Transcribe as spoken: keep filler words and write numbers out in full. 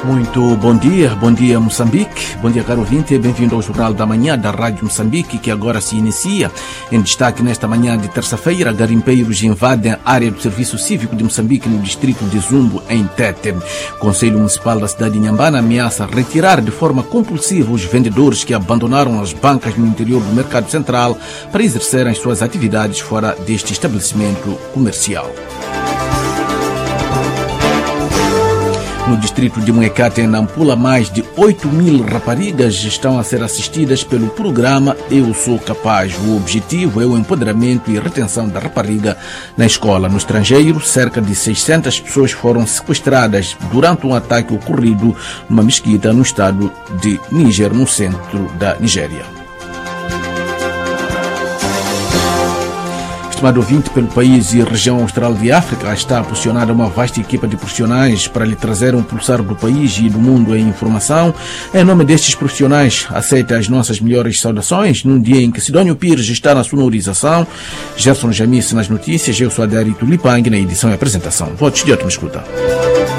Muito bom dia, bom dia Moçambique, bom dia caro ouvinte, bem-vindo ao Jornal da Manhã da Rádio Moçambique, que agora se inicia. Em destaque nesta manhã de terça-feira, garimpeiros invadem a área do Serviço Cívico de Moçambique no distrito de Zumbo, em Tete. O Conselho Municipal da cidade de Inhambane ameaça retirar de forma compulsiva os vendedores que abandonaram as bancas no interior do Mercado Central para exercerem suas atividades fora deste estabelecimento comercial. No distrito de Muecate, em Nampula, mais de oito mil raparigas estão a ser assistidas pelo programa Eu Sou Capaz. O objetivo é o empoderamento e retenção da rapariga na escola. No estrangeiro, cerca de seiscentas pessoas foram sequestradas durante um ataque ocorrido numa mesquita no estado de Níger, no centro da Nigéria. Estimado ouvinte, pelo país e região austral de África, está posicionada uma vasta equipa de profissionais para lhe trazer um pulsar do país e do mundo em informação. Em nome destes profissionais, aceita as nossas melhores saudações num dia em que Sidónio Pires está na sonorização, Gerson Jamice nas notícias, eu sou Adarito Lipang na edição e apresentação. Votos de ótima escuta.